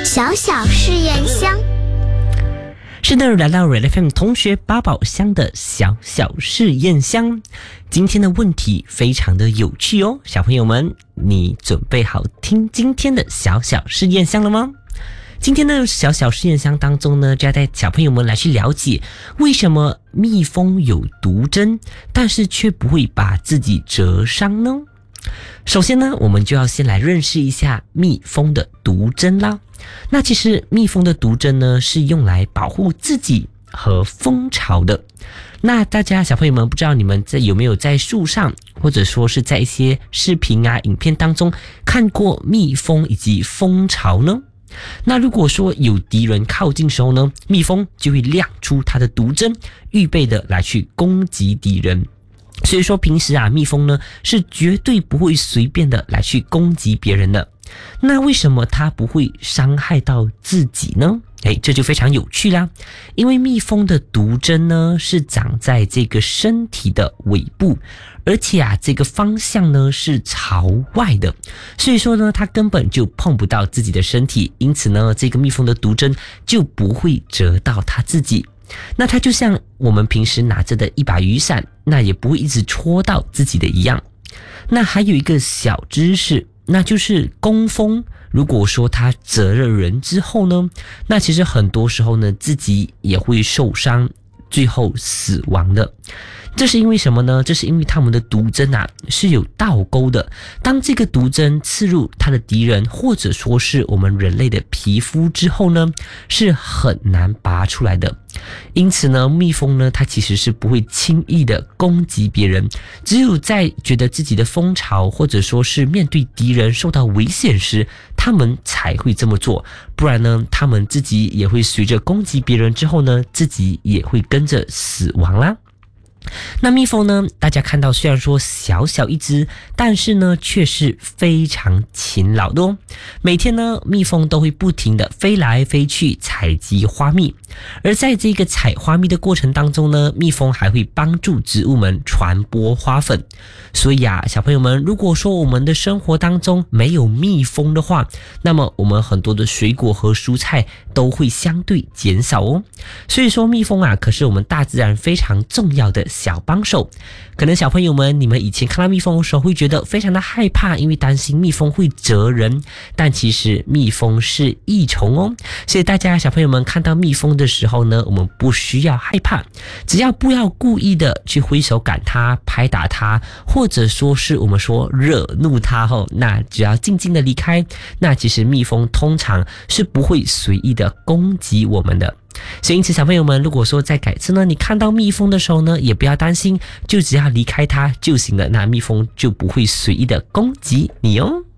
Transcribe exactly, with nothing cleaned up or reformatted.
小小试验箱。 是的，来到 Red F M 同学八宝箱的小小试验箱。今天的问题非常的有趣哦，小朋友们，你准备好听今天的小小试验箱了吗？今天的小小试验箱当中呢，就要带小朋友们来去了解为什么蜜蜂有毒针，但是却不会把自己蛰伤呢？首先呢，我们就要先来认识一下蜜蜂的毒针啦。那其实蜜蜂的毒针呢，是用来保护自己和蜂巢的。那大家小朋友们，不知道你们在有没有在树上，或者说是在一些视频啊、影片当中看过蜜蜂以及蜂巢呢？那如果说有敌人靠近的时候呢，蜜蜂就会亮出它的毒针，预备的来去攻击敌人。所以说平时啊，蜜蜂呢是绝对不会随便的来去攻击别人的。那为什么它不会伤害到自己呢？诶，这就非常有趣啦。因为蜜蜂的毒针呢是长在这个身体的尾部，而且啊这个方向呢是朝外的，所以说呢它根本就碰不到自己的身体，因此呢这个蜜蜂的毒针就不会蛰到它自己。那它就像我们平时拿着的一把雨伞，那也不会一直戳到自己的一样。那还有一个小知识，那就是工蜂如果说它蛰了人之后呢，那其实很多时候呢自己也会受伤，最后死亡的。这是因为什么呢？这是因为他们的毒针啊是有倒钩的，当这个毒针刺入他的敌人或者说是我们人类的皮肤之后呢，是很难拔出来的。因此呢，蜜蜂呢它其实是不会轻易的攻击别人，只有在觉得自己的蜂巢或者说是面对敌人受到危险时，他们才会这么做，不然呢他们自己也会随着攻击别人之后呢，自己也会跟着死亡啦。那蜜蜂呢，大家看到虽然说小小一只，但是呢却是非常勤劳的哦。每天呢蜜蜂都会不停的飞来飞去采集花蜜，而在这个采花蜜的过程当中呢，蜜蜂还会帮助植物们传播花粉。所以啊，小朋友们，如果说我们的生活当中没有蜜蜂的话，那么我们很多的水果和蔬菜都会相对减少哦。所以说蜜蜂啊，可是我们大自然非常重要的小帮手。可能小朋友们，你们以前看到蜜蜂的时候会觉得非常的害怕，因为担心蜜蜂会蛰人，但其实蜜蜂是益虫哦。所以大家小朋友们看到蜜蜂的时候呢，我们不需要害怕，只要不要故意的去挥手赶它、拍打它，或者说是我们说惹怒它后，那只要静静的离开，那其实蜜蜂通常是不会随意的攻击我们的。所以因此小朋友们，如果说在改次呢你看到蜜蜂的时候呢，也不要担心，就只要离开它就行了，那蜜蜂就不会随意的攻击你哦。